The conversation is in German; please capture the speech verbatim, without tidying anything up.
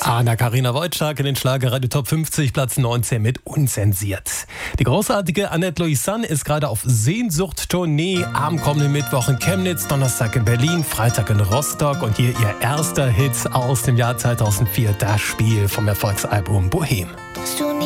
Anna-Karina Wojcik in den Schlagerradio Top fünfzig, Platz neunzehn mit Unzensiert. Die großartige Annette Louisanne ist gerade auf Sehnsucht-Tournee. Am kommenden Mittwoch in Chemnitz, Donnerstag in Berlin, Freitag in Rostock und hier ihr erster Hit aus dem Jahr zweitausendvier, das Spiel vom Erfolgsalbum Bohem. Dass du nicht